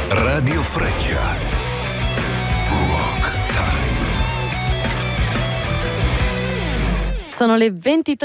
Radio Freccia. Rock Time. Sono le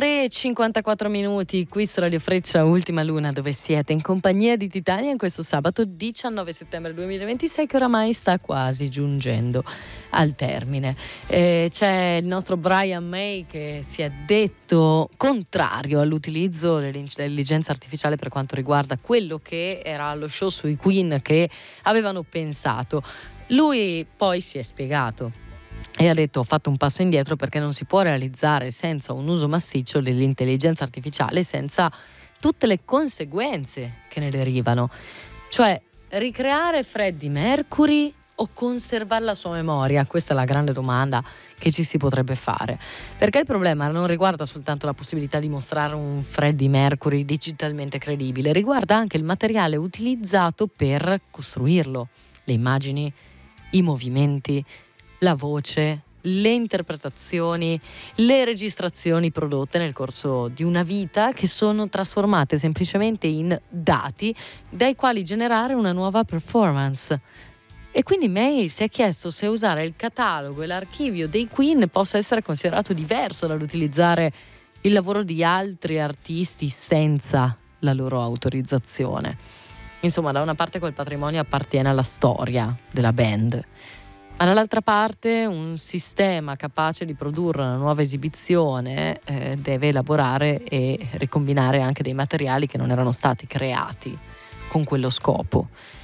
23:54 qui su Radio Freccia, Ultima Luna, dove siete in compagnia di Titania in questo sabato 19 settembre 2026 che oramai sta quasi giungendo al termine. C'è il nostro Brian May che si è detto contrario all'utilizzo dell'intelligenza artificiale per quanto riguarda quello che era lo show sui Queen che avevano pensato. Lui poi si è spiegato e ha detto: ho fatto un passo indietro perché non si può realizzare senza un uso massiccio dell'intelligenza artificiale, senza tutte le conseguenze che ne derivano. Cioè, ricreare Freddie Mercury o conservare la sua memoria? Questa è la grande domanda che ci si potrebbe fare, perché il problema non riguarda soltanto la possibilità di mostrare un Freddie Mercury digitalmente credibile, riguarda anche il materiale utilizzato per costruirlo, le immagini, i movimenti, la voce, le interpretazioni, le registrazioni prodotte nel corso di una vita che sono trasformate semplicemente in dati dai quali generare una nuova performance. E quindi May si è chiesto se usare il catalogo e l'archivio dei Queen possa essere considerato diverso dall'utilizzare il lavoro di altri artisti senza la loro autorizzazione. Insomma, da una parte quel patrimonio appartiene alla storia della band, ma dall'altra parte un sistema capace di produrre una nuova esibizione deve elaborare e ricombinare anche dei materiali che non erano stati creati con quello scopo.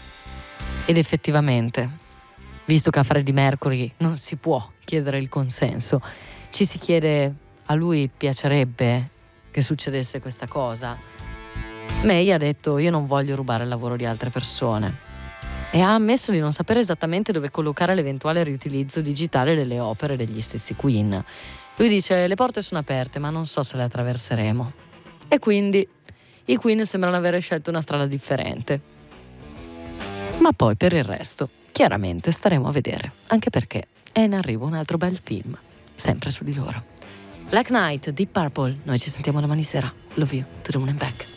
Ed effettivamente, visto che a Freddie Mercury non si può chiedere il consenso, ci si chiede: a lui piacerebbe che succedesse questa cosa? May ha detto: io non voglio rubare il lavoro di altre persone. E ha ammesso di non sapere esattamente dove collocare l'eventuale riutilizzo digitale delle opere degli stessi Queen. Lui dice: le porte sono aperte, ma non so se le attraverseremo. E quindi i Queen sembrano avere scelto una strada differente. Ma poi per il resto, chiaramente staremo a vedere, anche perché è in arrivo un altro bel film, sempre su di loro. Black Knight, Deep Purple, noi ci sentiamo domani sera. Love you, to the moon and back.